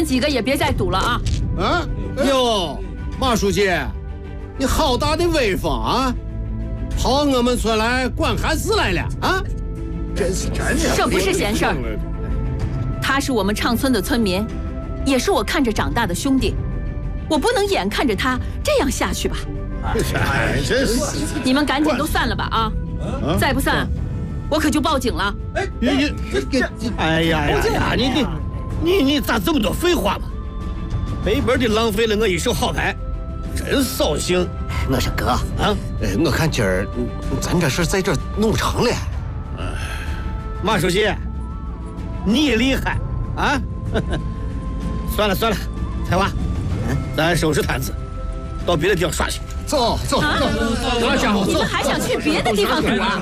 几个也别再赌了啊！ 啊，哟，马书记，你好大的威风啊！跑我们村来管闲事来了啊！ 真是真的， 这不是闲事儿。他是我们畅村的村民，也是我看着长大的兄弟，我不能眼看着他这样下去吧？ 哎，真是！ 你们赶紧都散了吧啊！再不散，我可就报警了。 哎呀，你咋这么多废话嘛？白白的浪费了我一手好牌，真扫兴。 我说哥啊，我看今儿咱这事在这弄成了。 马书记，你厉害啊！算了，彩华，咱收拾摊子，到别的地方耍去。 走， 大家伙， 你们还想去别的地方赌啊？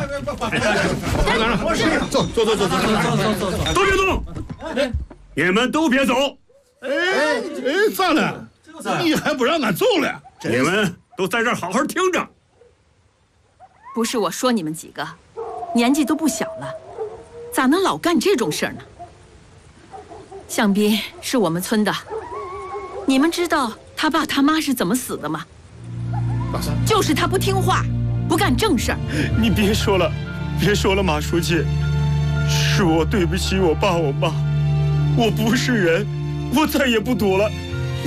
走， 都别动！你们都别走！ 咋了？你还不让俺走了？ 你们都在这儿好好听着。 不是我说你们几个，年纪都不小了，咋能老干这种事儿呢？向斌是我们村的，你们知道他爸他妈是怎么死的吗？就是他不听话，不干正事儿。 你别说了，马书记，是我对不起我爸我妈，我不是人，我再也不赌了。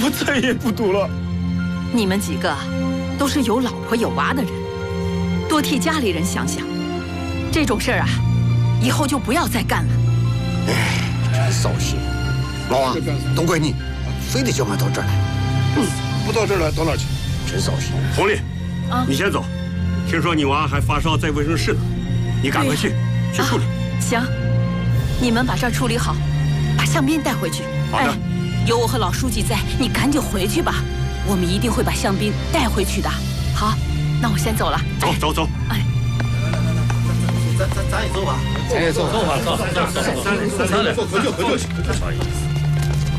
你们几个都是有老婆有娃的人，多替家里人想想。这种事儿啊，以后就不要再干了。 哎，真扫兴。老王，都怪你，非得叫俺到这儿来。 不到这儿来，到哪儿去？ 真扫兴。 红丽，你先走。听说你娃还发烧在卫生室呢，你赶快去处理。 行，你们把这儿处理好，把向斌带回去。 好的。 有我和老书记在，你赶紧回去吧。我们一定会把向斌带回去的。好，那我先走了。 走。 哎， 咱也走吧。 走吧，走， 回去。